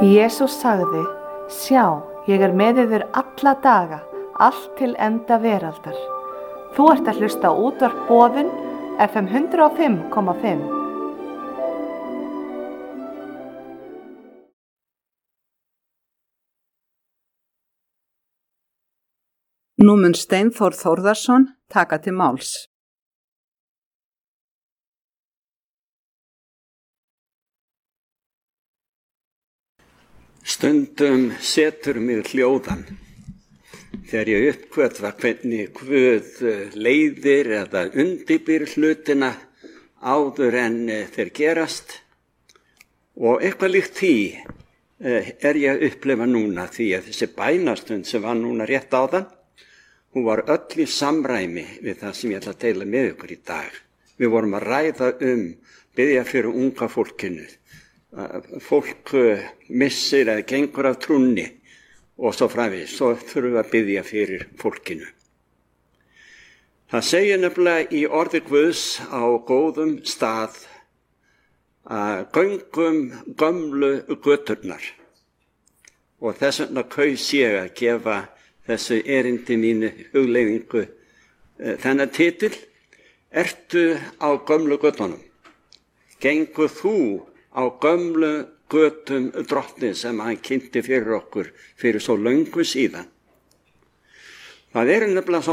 Jesús sagði: Sjá, ég er með yður alla daga, allt til enda veraldar. Þú ert að hlusta á útvarp Boðun, FM 105,5. Nú mun Steinþór Þórðarson taka til máls. Stundum setur mig hljóðan þegar ég uppgötva hvernig Guð leiðir eða undirbýr hlutina áður en þeir gerast, og eitthvað líkt því er ég að upplifa núna, því að þessi bænastund sem var núna rétt áðan, hún var öll í samræmi við það sem ég ætla að deila með ykkur í dag. Við vorum að ræða biðja fyrir unga fólkinu. Fólk missir eða gengur af trúnni og svo framvegis, svo þurfum við að biðja fyrir fólkinu. Það segir nefnilega í orði Guðs á góðum stað að göngum gömlu göturnar, og þess vegna kaus ég að gefa þessu erindi mínu hugleiðingu þennan titil: Ertu á gömlu götunum? Gengur þú á gömlu götum drottins sem hann kynnti fyrir okkur fyrir svo löngu síðan? Það nefnilega svo